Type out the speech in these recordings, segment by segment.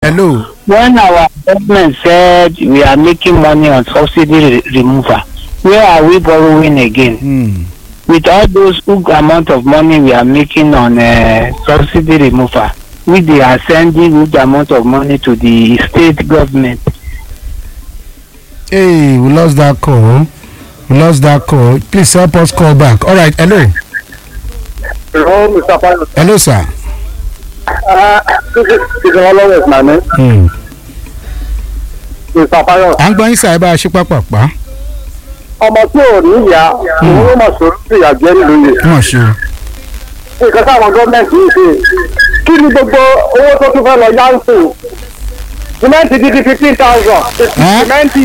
Hello. When our government said we are making money on subsidy removal, where are we borrowing again? With all those amount of money we are making on subsidy removal, they are sending huge amount of money to the state government. Hey, we lost that call. Please help us call back. All right. Hello. Hello, Mr. Pilot. Hello, sir. This is always my name. Mr. Pilot. À ń gbọ́ yín sáyẹ́ bá a ṣe pápápá. Ọmọ tí ò ní ìyá òun ló mọ̀ sórí sí ìyàjẹ́ nílùú yìí. Wọ́n ṣe o. Nǹkan táwọn gọ́ọ̀mẹ̀ntì yìí ṣe kí ni gbogbo owó tó tún fẹ́ lọ yá ń sìn? Sìmẹ́ǹtì di 15,000. Sìmẹ́ǹtì.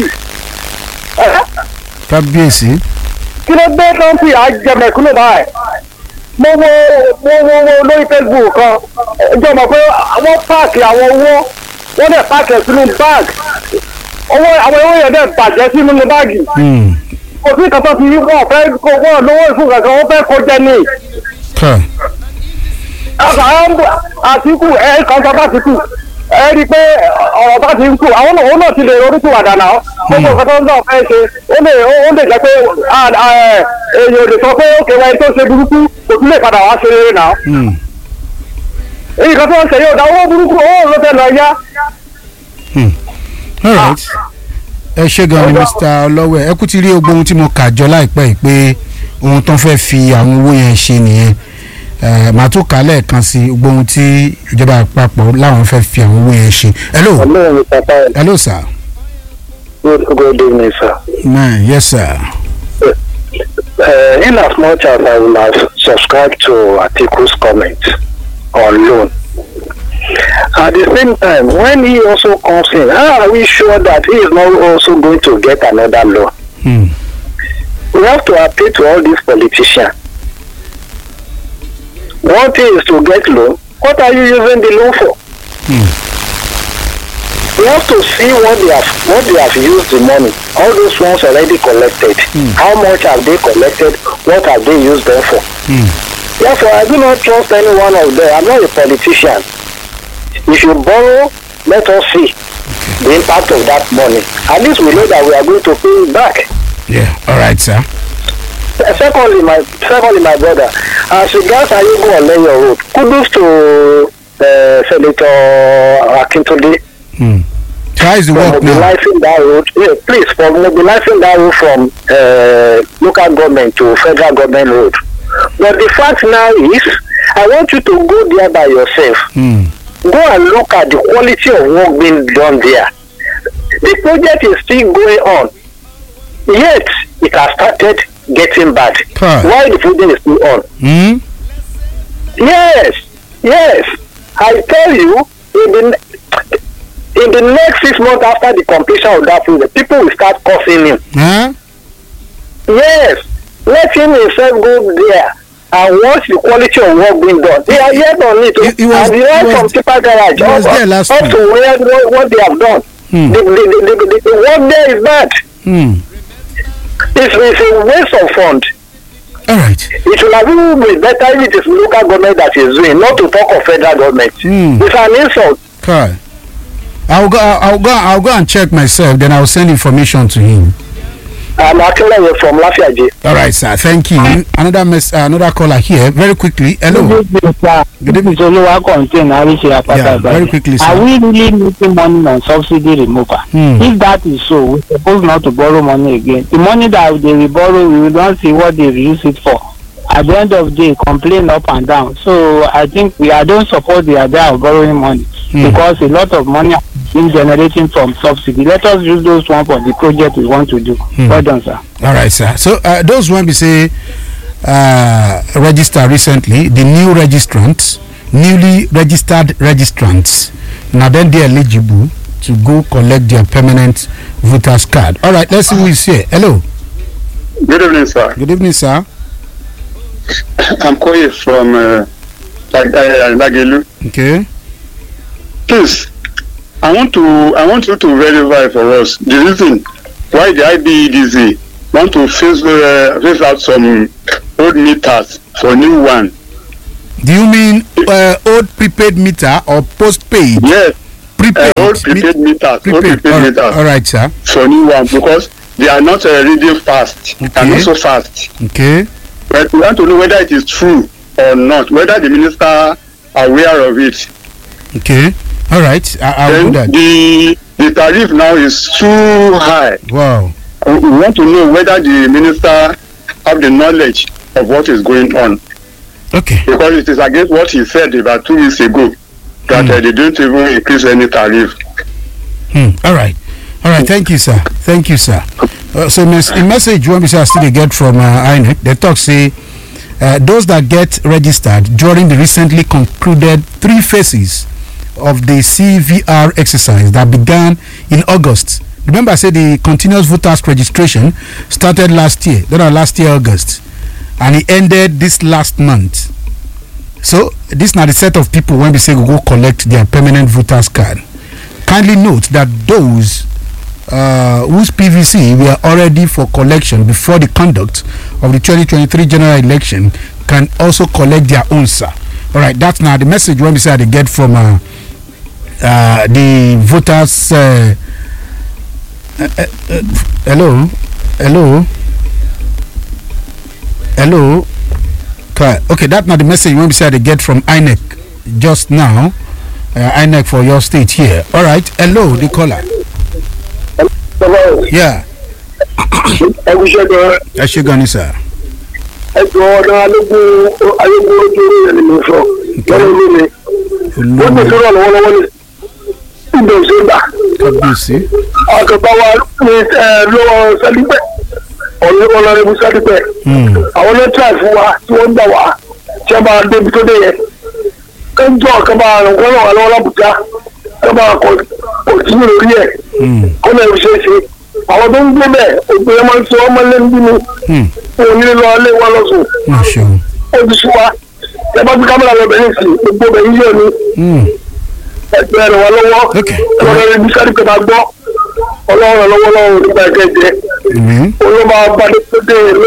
Kábíyèsí. Kí ló dé tó ń fi àjẹmẹ̀kúnnù báyìí? Mo wo lórí Facebook kan ẹjọ́ mọ̀ pé wọ́n páàkì àwọn owó wọ́n dẹ̀ páàkì ẹ̀ sínú báàgì àwọn owó yẹn dẹ̀ bàjẹ́ sínú báàgì kò sí nǹkan tó fi wọ́n fẹ́ wọ́n lówó ìfún kankan wọ́n fẹ́ kó jẹ ní. Àtìkù kan sọ bá Àtìkù rí i pé ọ̀rọ̀ bá ti ń kú àwọn náà ti lè ronú kúwàdà náà gbogbo nǹkan tó ń bọ̀ fẹ́ ṣe ó lè jẹ́ pé èèyàn ò lè sọ pé òkè wáyé tó ṣe burúkú kò tún lè padà wá ṣe rere náà. Èyí kan tó ń ṣe yóò dá owó burúkú owó ló fẹ́ lọ yá. All right. Ẹ ṣé gan ni Mr. Ọlọ́wẹ̀ ẹ kú ti rí gbogbo ohun tí mo kà jọ láìpẹ́ yìí pé ohun tó ń fẹ́ fi àwọn owó yẹn ṣe nìyẹn màá tún kà á lẹ́ẹ̀kan sí gbogbo ohun tí ìjọba àpapọ̀ láwọn fẹ́ fi àwọn owó yẹn ṣe. Hello sir. Good evening, sir. Yes sir. In as much as I will have subscribed to Atiku's comment on loan, at the same time, when he also comes in, how are we sure that he is not also going to get another loan? We have to appeal to all these politicians. One thing is to get loan. What are you using the loan for? We have to see what they have used the money. All those ones already collected. How much have they collected? What have they used them for? Therefore, I do not trust any one of them. I'm not a politician. If you borrow, let us see the impact of that money. At least we know that we are going to pay it back. Yeah, all right, sir. Secondly, my brother, as regards Ayugo Oleyo Road, kudos to Senator Akintunde. How is the work now? Mobilizing that road, please, for mobilizing that road from local government to federal government road. But the fact now is, I want you to go there by yourself. Go and look at the quality of work being done there. The project is still going on, yet it has started getting bad. Why the project is still on? Yes. I tell you, in the next 6 months after the completion of that project, people will start cursing him. Yes, let him himself go there and watch the quality of work being done. They are yet on it. And the right from Tipa Garage up to what they have done. The work there is bad. It's a waste of fund. All right. It will have been better if it is local government that is doing, not to talk of federal government. It's an insult. Okay. I'll go and check myself. Then I'll send information to him. I'm actually from Lafiaji. All right, sir. Thank you. Another caller here. Very quickly. Hello. Good evening, sir. Very quickly, sir. Are we really making money on subsidy removal? If that is so, we're supposed not to borrow money again. The money that they will borrow, we will not see what they use it for. At the end of the day, complain up and down. So I think I don't support the idea of borrowing money because a lot of money is generating from subsidy. Let us use those one for the project we want to do. Well done, sir. All right, sir. So those when we say register recently, the newly registered registrants, now then they are eligible to go collect their permanent voters card. All right, let's see who is here. Hello. Good evening, sir. Good evening, sir. I'm calling from Lagelu. Okay. Please, I want you to verify for us the reason why the IBEDC want to phase out some old meters for new one. Do you mean old prepaid meter or postpaid? Yes. prepaid meters. All right, sir. So new one because they are not reading fast. Okay. They are not so fast. Okay. But we want to know whether it is true or not. Whether the minister are aware of it. Okay. All right. I'll do that. The tariff now is too high. Wow. We want to know whether the minister have the knowledge of what is going on. Okay. Because it is against what he said about 2 weeks ago that they don't even increase any tariff. All right. Thank you, sir. So a message when we say still get from INEC, they talk say those that get registered during the recently concluded 3 phases of the CVR exercise that began in August. Remember, I said the continuous voters registration started last year August, and it ended this last month. So this is not the set of people when we say go collect their permanent voters card. Kindly note that those whose PVC were already for collection before the conduct of the 2023 general election can also collect their own, sir. All right, that's now the message when we say they get from the voters. Hello. Okay, that's not the message when we say they get from INEC just now. INEC for your state here. All right. Hello, the caller. Hello. Yeah. Ẹ ṣé gan ni sir. Ẹ̀jọ̀ ọ̀nà ayégun ojú orí ẹni mo sọ. Lọ́wọ́ ilé mi. Wọ́n ti sọ̀rọ̀ lọ́wọ́lọ́wọ́ ní ìdò ṣẹ́gbà. Kábíyèsí. Àkàbà wa ní lọ́wọ́ sẹ́dípẹ̀. Ọ̀nàrẹ́bù sẹ́dípẹ̀. Àwọn lẹ́tà fún wa tí wọ́n gbà wá tí wọ́n bá débi tó dé yẹn. Kẹ́ńjọ́ àkàbà àrùnkọ́ náà wà lọ́wọ́ lábùjá. Kẹ́ńjọ́ kọ̀ọ̀tínú lórí ẹ̀. Kọ́nà ìlú ṣe é ṣe. Àwọn tó ń gbé bẹ́ẹ̀ ògbé máa ń sọ ọmọ lẹ́nu bí mi. Òun ní lọ alẹ́ wa lọ́sùn. Ó ti sún wa. Ẹ bá fi kámẹ́rà lọ bẹ̀rẹ̀ sí gbogbo bẹ̀ yíyọ ni. Ẹgbẹ́ rẹ̀ wá lọ́wọ́. Ọlọ́run ibi sáré pé máa gbọ́. Ọlọ́run lọ́wọ́ nígbà ẹ̀kẹ́jẹ. Olóma abadé tó dé lọ.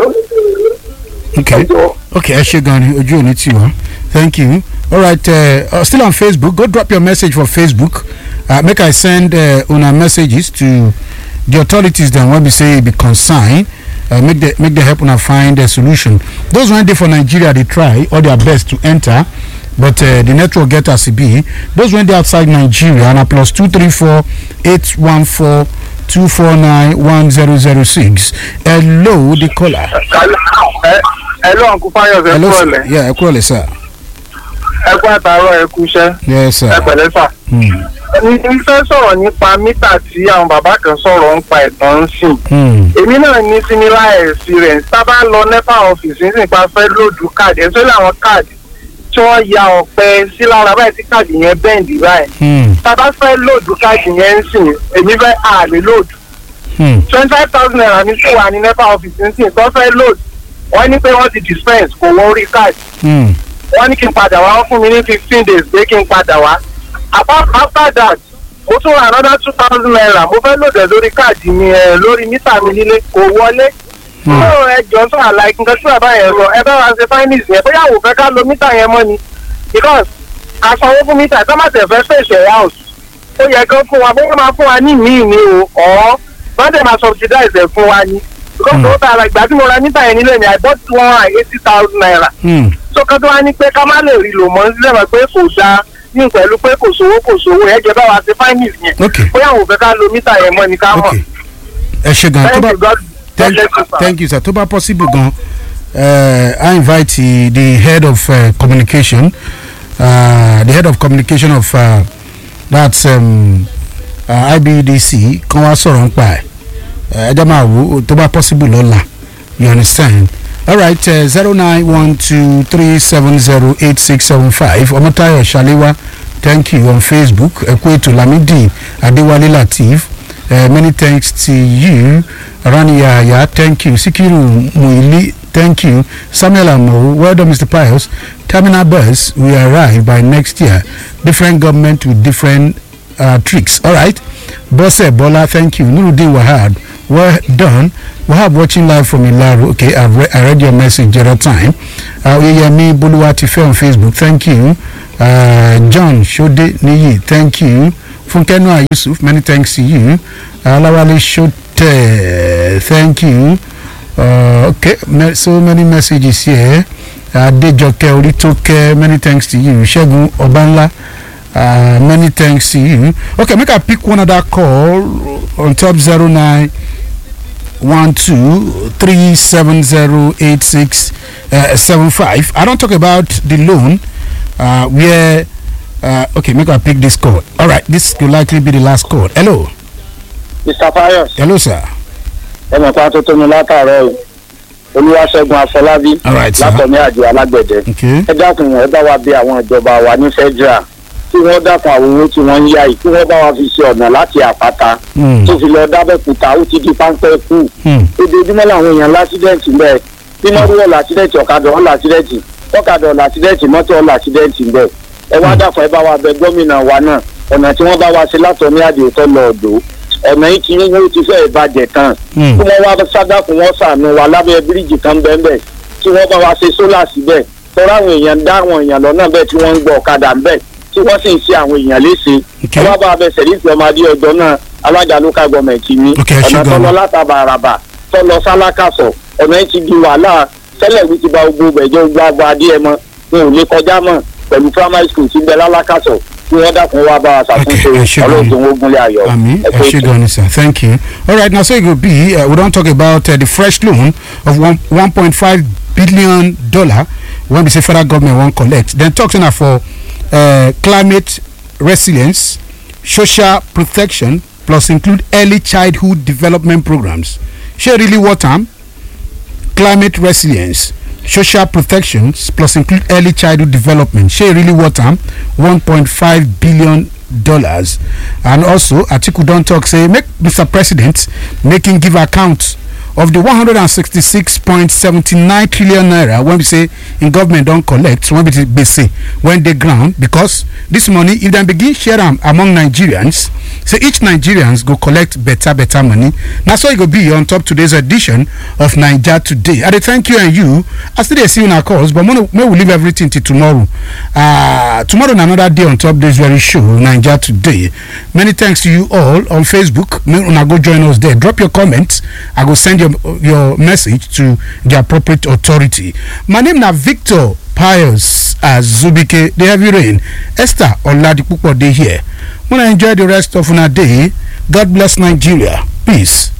Okay, ẹ ṣé gan ni ojú òní tì wá. Thank you. All right, still on Facebook. Go drop your message for Facebook. Make I send una messages to the authorities then when we say be consigned. Make the help una find a solution. Those when they for Nigeria they try all their best to enter, but the network get as it be. Those when they outside Nigeria and a +234 814 249 1006. Hello, the caller. Hello, Uncle Fayos. Hello, sir. Yeah, I sir. Ẹ kú àtàárọ̀ ẹ kú iṣẹ́. Yes, sir. Ẹ pẹ̀lẹ́ sà. Ní fẹ́ sọ̀rọ̀ nípa mítà tí àwọn bàbá kan sọ̀rọ̀ ń pa ẹ̀tàn ń sìn. Èmi náà ní similar experience. Tá a bá lọ NEPA office nípa fẹ́ lòdù káàdì ẹ̀ sọ́lé àwọn káàdì tí wọ́n ya ọ̀pẹ sí lára báyìí tí káàdì yẹn bẹ́ǹdì báyìí. Tá a bá fẹ́ lòdù káàdì yẹn ń sìn èmi fẹ́ àlè lòdù. 25,000 naira ní sí wa ní NEPA office ń sìn tó fẹ́ lòdù. Wọ́n ní pé wọ́n ti dispense kò wọ orí káàdì. Wọ́n ní kí n padà wá fún mi ní 15 days pé kí n padà wá. After that mo tún ra another 2,000 naira mo fẹ́ lòdì lórí káàdì mi lórí mítà mi nílé kò wọlé. Ẹ jọ sọ àlàyé nǹkan tí bàbá yẹn sọ ẹ bá wa ṣe finance yẹn bóyá àwò fẹ́ ká lo mítà yẹn mọ́ ni because àsanwó fún mítà tó má tẹ̀ fẹ́ fèsì house ó yẹ kán fún wa bóyá máa fún wa ní míì ni o ọ̀ wọ́n dẹ̀ máa subsidize ẹ̀ fún wa ni because ó tààrà ìgbà tí mo ra mítà yẹn nílé ni I bought 180,000 naira. So kan tó wá ní pé ká má lè rí lò mọ́ sílẹ̀ mọ́ pé kò dáa ní pẹ̀lú pé kò sówó ẹ̀jẹ̀ bá wa ṣe finance yẹn bóyá àwọn òfẹ́ ká lo mítà yẹn mọ́ ni ká mọ̀. Ẹ ṣé gan tó bá thank you sir tó bá possible gan I invite the head of communication of that's IBDC kan wá sọ̀rọ̀ nípa ẹ̀ ẹ jẹ́ máa wò tó bá possible lọ́la you understand. All right, 0912370865. Omotayo Shalewa, thank you on Facebook. Ekwetu Lamidi Adewale Latif, many thanks to you. Rani Yaya, thank you. Sikiru Muili, thank you. Samuel Amo, well done, Mr. Pius. Terminal bus will arrive by next year. Different government with different tricks. All right, Bose Bola, thank you. Nuruddin Wahab, well done. Wahab watching live from Ilaru. Okay, I read your message at a time. Oyeyemi Boluwatife on Facebook, thank you. John Shode Niyi, thank you. Funke Noah Yusuf, many thanks to you. Alawale Shote, thank you. Okay, so many messages here. Dejoke Oritoke, many thanks to you. Shegun Obanla, many thanks to you. Okay, make I pick one other call on top 0912-370-8675. I don't talk about the loan where okay, make I pick this call. All right, this could likely be the last call. Hello. Mr. Fayos. Hello, sir. Ẹ mọ̀ pé tó tó mi látàárọ̀ o. Olúwaṣẹ́gun Afọlábí. All right, sir. Látọ̀mí àjò alágbẹ̀dẹ. Okay. Ẹ dákun ẹ bá wa bí àwọn ìjọba wa ní federal. Tí wọ́n dákun àwọn owó tí wọ́n ń yá yìí. Tí wọ́n bá wa fi ṣe ọ̀nà láti àpáta. Tó fi lọ dábẹ́kúta ó ti di páńpẹ́ kù. Ojoojúmọ́ làwọn èèyàn lásídẹ̀ǹtì ń bẹ. Bí mọ́rúwọ̀ lásídẹ̀ǹtì ọ̀kadà ọ̀ lásídẹ̀ǹtì. Ọ̀kadà ọ̀ lásídẹ̀ǹtì mọ́tò ọ̀ lásídẹ̀ǹtì ń bẹ. Ẹ wá dákun ẹ bá wa bẹ gómìnà wa náà. Ọ̀nà tí wọ́n bá wa ṣe látọ̀mí àjò tó lọ ọ̀dọ́. Ọ̀nà yìí kì í wọ́n ti fẹ́ ìbàjẹ́ tán. Kí wọ́n wá sádàkùn wọn sànù wa lábẹ́ bíríìjì kan bẹ́ẹ̀ tí wọ́n bá wa ṣe sólà síbẹ̀ tọ́ra àwọn èèyàn dá àwọn èèyàn lọ́nà bẹ́ẹ̀ tí wọ́n ń gbọ́ ọ̀kadà ń bẹ̀ tí wọ́n sì ń ṣe àwọn èèyàn léṣe. wọ́n bá wa bẹ sẹ̀ríìsì ọmọdé ọjọ́ náà alága local government ní ọ̀nà tọ́lọ látàbà àràbà tọ́lọ sálákàsọ̀ ọ̀nà yìí ti di wàhálà tẹ́lẹ̀ wí ti ba gbogbo bẹ̀jẹ̀ gbogbo adéẹmọ wọn ò lè kọjá mọ́ pẹ̀lú primary school ti bẹ lálákàsọ̀. Okay, sir. Thank you. All right, now so it will be. We don't talk about the fresh loan of $1.5 billion when we say federal government won't collect. Then talking for climate resilience, social protection, plus include early childhood development programs. Share really what time? Climate resilience, social protections, plus include early childhood development. Share really what time? $1.5 billion. And also, Atiku don't talk say make Mr. President making give account of the 166.79 trillion naira when we say in government don't collect when we say when they ground, because this money if they begin share them among Nigerians, so each Nigerians go collect better money. That's why it will be on top today's edition of Naija Today. I thank you and you. I still see you in our calls, but we will leave everything till tomorrow. Tomorrow another day on top this very show Naija Today. Many thanks to you all on Facebook. Now go join us there. Drop your comments. I go send your message to the appropriate authority. My name is Victor Pius Zubike. The heavy rain. Esther Oladipupo day here. When I enjoy the rest of our day, God bless Nigeria. Peace.